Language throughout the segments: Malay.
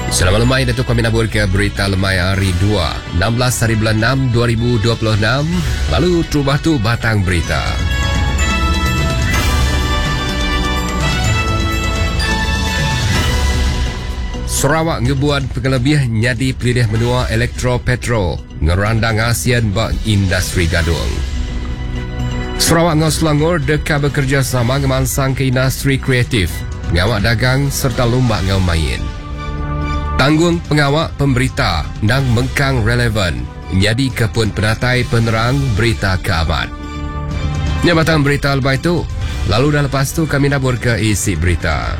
Selamat lemai, Datuk kami nabur ke berita lemai hari 2, 16 hari bulan 6, 2026. Lalu terubah tu batang berita. Sarawak ngebuat pengelebih nyadi pilih menua elektro petro ngerandang ASEAN bak industri gadung. Sarawak ngau Selangor dekat bekerjasama ngemansang ke industri kreatif, ngawak dagang serta lomba ngau main. Tanggung pengawak pemberita nang mengkang relevan nyadi kepun penatai penerang berita keamat. Nyabatan berita lepas itu, lalu dah lepas tu kami nabur ke isi berita.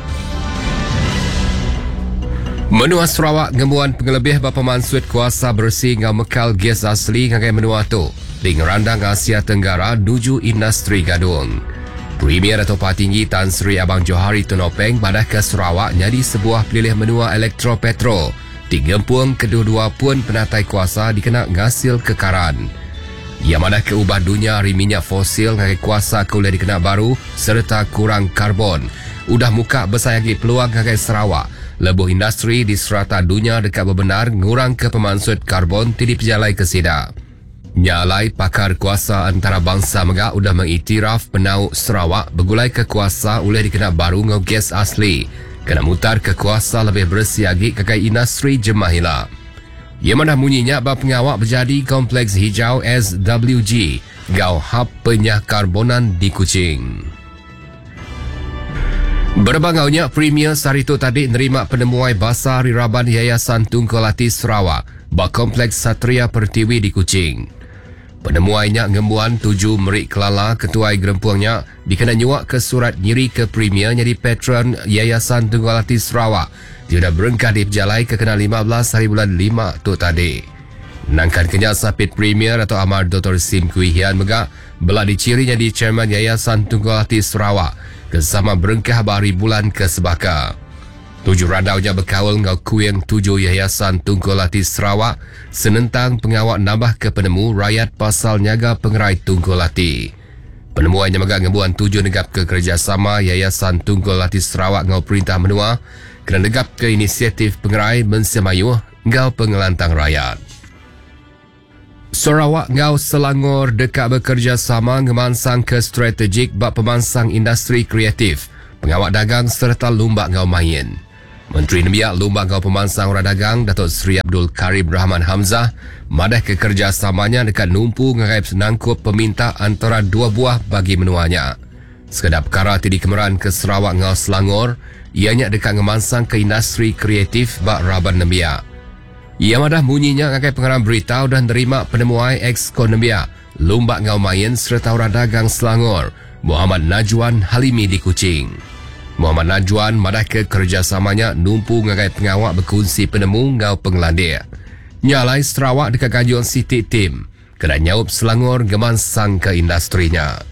Menua Sarawak ngemuan pengelebih bapa mansuit kuasa bersih ngau mekal gas asli ngagai menua tu di ngerandang Asia Tenggara nuju industri gadung. Premier atau Patinggi Tan Sri Abang Johari Tunopeng badah ke Sarawak nyadi sebuah pilih menua elektro petro. Tigempung kedua-dua pun penatai kuasa dikena ngasil kekaran. Ia madah ke ubah dunia hari minyak fosil ngagai kuasa kuliah dikena baru serta kurang karbon. Udah muka bersayagi peluang ngagai Sarawak. Lebuh industri di serata dunia dekat berbenar ngurang ke pemansut karbon tidip jalai kesida. Nyalai pakar kuasa antarabangsa megak udah mengiktiraf penau Sarawak bergulai ke kuasa oleh dikena baru ngau gas asli. Kena mutar ke kuasa lebih bersih lagi kakai industri jemahila. Ia mana munyinya bab pengawak berjadi kompleks hijau SWG gau hub penyah karbonan di Kuching. Berbangaunya Premier Sarito tadi nerima penemuai basar riraban Yayasan Tungkolati Sarawak bak kompleks Satria Pertiwi di Kuching. Penemuainya ngembuan 7 Merik Kelala ketuai gerempuangnya dikena nyuak ke surat nyiri ke Premier jadi patron Yayasan Tungkolati Sarawak. Dia dah berengkah di pejalai ke kena 15 hari bulan 5 tu tadi. Nangkan kenyak sapit Premier atau Amar Dr. Sim Kui Hian megak belak dicirinya di Chairman Yayasan Tungkolati Sarawak bersama berengkah bari bulan ke sebaka. 7 randaunya berkawal ngau kuing 7 Yayasan Tungkolati Sarawak senentang pengawak nambah ke penemu rakyat pasal nyaga pengerai Tungkolati. Penemuannya megak ngebuan 7 negap ke kerjasama Yayasan Tungkolati Sarawak ngau perintah menua kena negap ke inisiatif pengerai mensemayuh ngau pengelantang rakyat. Sarawak ngau Selangor dekat bekerjasama ngemansang ke strategik bak pemansang industri kreatif, pengawak dagang serta lomba ngau main. Menteri Nembiak Lomba Ngau Pemansang Orang Dagang Datuk Seri Abdul Karim Rahman Hamzah madah ke kerjasamanya dekat numpu ngagai senangkup peminta antara 2 buah bagi menuanya. Sekedar perkara tidi kemeran ke Sarawak ngau Selangor, ianya dekat ngemansang ke industri kreatif bak Raban Nembiak. Ia madah bunyinya ngagai pengarang berita dan nerima penemuai ex-Kon Nembiak Lomba Ngau Main serta orang dagang Selangor Muhammad Najwan Halimi di Kuching. Muhammad Najwan madah ke kerjasamanya numpu ngagai pengawak berkongsi penemu ngau penglandir. Nyalai Sarawak dekat Ganjuan City Team kena nyaup Selangor ngemansang ke industrinya.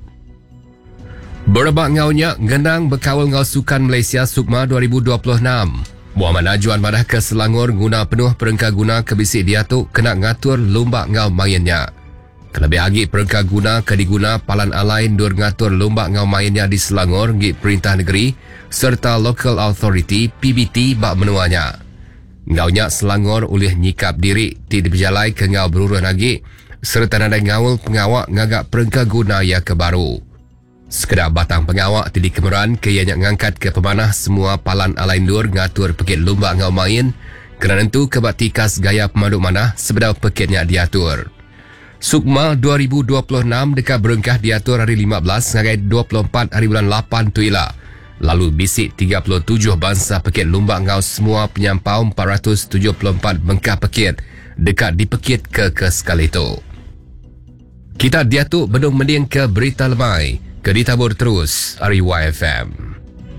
Berebak ngaunya ngenang berkawal ngau Sukan Malaysia Sukma 2026. Muhammad Najwan madah ke Selangor guna penuh perengkah guna kebisik diatuk kena ngatur lomba ngau mainnya. Kelebih lagi perengkah guna kediguna palan alain dur ngatur lomba ngau mainnya di Selangor ngik Perintah Negeri serta Local Authority PBT bak menuanya. Ngaunya Selangor oleh nyikap diri tidak berjalai ke ngau berurun lagi serta nadai ngaul pengawak ngagak perengkah guna ya ke baru. Sekedar batang pengawak tidi kemeran ke ianya ngangkat ke pemanah semua palan alain dur ngatur pekit lomba ngau main kena nentu ke batikas gaya pemandu manah sebedau pekitnya diatur. Sukma 2026 dekat berengkah diatur hari 15 ngagai 24 hari bulan 8 tu ila. Lalu bisik 37 bangsa pekit lomba ngau semua penyampau 474 bengkah pekit dekat dipekit ke sekali itu. Kita diatuk bedung mending ke berita lemai ke ditabur terus hari YFM.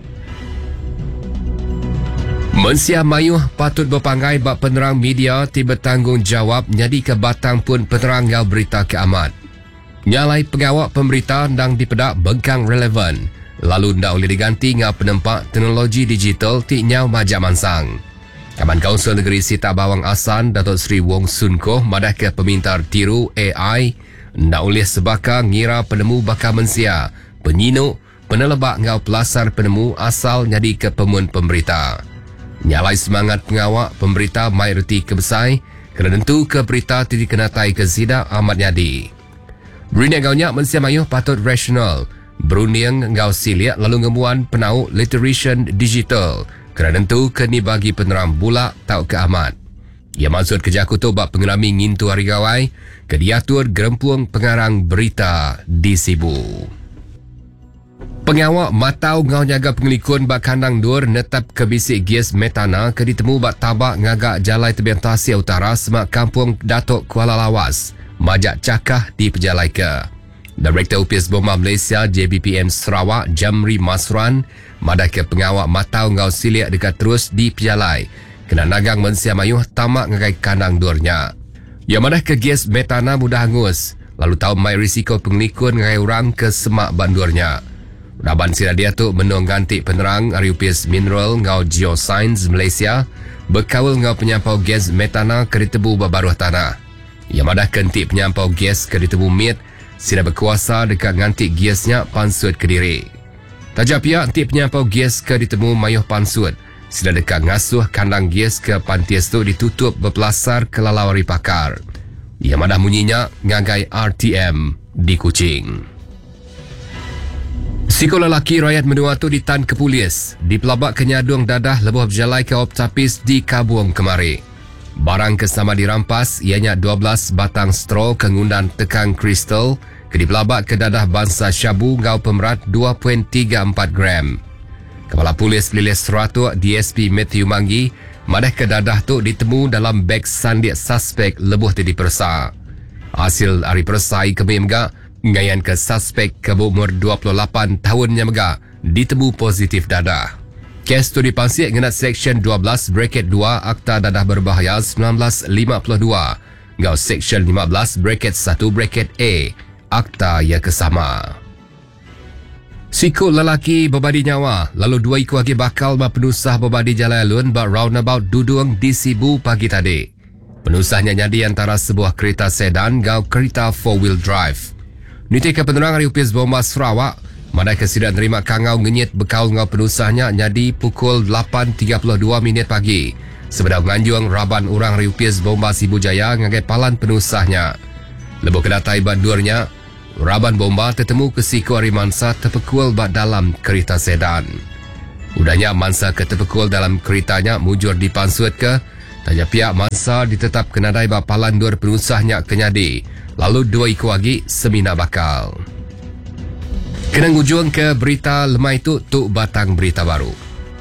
Mensia Mayuh patut berpangai bak penerang media tiba tanggungjawab nyadi ke batang pun penerang ngau berita keamat. Nyalai pengawak pemberita ndang dipedak bengkang relevan. Lalu ndak boleh diganti ngau penempak teknologi digital ti nyau majak mansang. Kaman Kaunsil Negeri Sita Bawang Asan Datuk Seri Wong Sun Koh madah ke pemintar tiru AI ndak boleh sebaka ngira penemu bakal mensia, penyinuk, penelebak ngau pelasar penemu asal nyadi ke pemun pemberita. Nyalai semangat pengawak pemberita mayoriti kebesai kerana tentu ke berita titik kenatai ke Zida Ahmad Yadi. Berinak gaunya Malaysia Mayuh patut rasional. Berunding ngau siliak lalu ngemuan penau literation digital kerana tentu kini bagi peneram bulak tau ke amat. Ia maksud kerja kutu bak pengelami ngintu hari gawai ke diatur gerempuang pengarang berita di Sibu. Pengawak matau ngau nyaga pengelikun bak kandang dur netap ke bisik gas metana ke ditemu bak tabak ngagak jalai tebian Tasik Utara semak kampung Datuk Kuala Lawas, Majak Cakah di Pejalai ke. Direktur UPS Bomba Malaysia JBPM Sarawak Jamri Masran madah ke pengawak matau ngau siliak dekat terus di Pejalai kena nagang Malaysia Mayuh tamak ngagai kandang durnya. Ia madah ke gas metana mudah hangus lalu tahu mai risiko pengelikun ngagai orang ke semak bandurnya. Raban sila dia tu menung ganti penerang hari UPS Mineral ngau Geoscience Malaysia berkawal ngau penyampau gas metana ke ditebu babaruh tanah. Ia madah kenti penyampau gas ke ditebu mit sila berkuasa dekat ngantik gasnya Pansut Kediri. Tajak pihak antik penyampau gas ke ditemu Mayuh Pansut sila dekat ngasuh kandang gas ke Pantias tu ditutup berpelasar ke lalawari pakar. Ia madah munyinya ngagai RTM di Kuching. Siko lelaki rakyat menua tu ditan ke polis di pelabak kenyadung dadah lebuh berjalai ke optapis di Kabuang kemari. Barang kesama dirampas ianya 12 batang straw kengundan tekang kristal ke di pelabak ke dadah bangsa syabu ngau pemerat 2.34 gram. Kepala Polis Lilis Seratu DSP Matthew Manggi madah ke dadah tu ditemu dalam beg sandik suspek lebuh tadi persa. Hasil hari persai kami megak ngayan ke suspek ke berumur 28 tahunnya megak ditemu positif dadah. Kes tu dipangsik ngenat Seksyen 12 Bracket 2 Akta Dadah Berbahaya 1952 ngau Seksyen 15 Bracket 1 Bracket A Akta yang kesama. Sikut lelaki berbadi nyawa lalu dua ikut lagi bakal penusah berbadi jalan alun bak roundabout Dudung di Sibu pagi tadi. Penusahnya jadi antara sebuah kereta sedan ngau kereta 4-wheel drive. Niti ke penerang hari UPS Bomba Sarawak madai kesidan terima kangau ngenyit bekal ngau penusahnya jadi pukul 8.32 minit pagi. Sebedang nganjuang raban orang hari UPS Bomba Sibu Jaya ngagai palan penusahnya. Lebuh kedatai bandurnya, raban bomba tertemu ke siku hari mansa terpekul bak dalam kereta sedan. Udahnya mansa ke terpekul dalam keretanya mujur di Pansut ke, tanya pihak mansa ditetap kenadai bak palan dur penusahnya kenyadi. Lalu dua ikut lagi semina bakal. Kena ngujung ke berita lemah itu tu batang berita baru.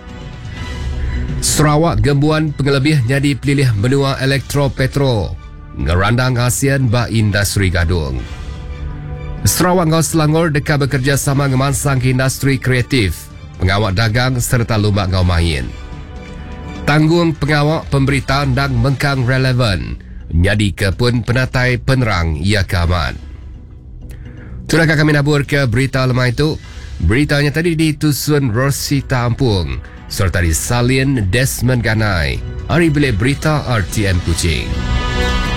Sarawak gembuan pengelebih jadi pelilih benua elektro-petro. Ngerandang ASEAN ba industri gadung. Sarawak ngau Selangor dekat bekerjasama ngemansang ke industri kreatif, pengawak dagang serta lomba ngau main. Tanggung pengawak pemberitaan dan mengkang relevan. Nyadi ke pun penatai penerang ia keaman. Sudahkah kami nabur ke berita lemah itu? Beritanya tadi ditusun Rosita Ampung serta disalin Desmond Ganai. Hari bilik berita RTM Kuching.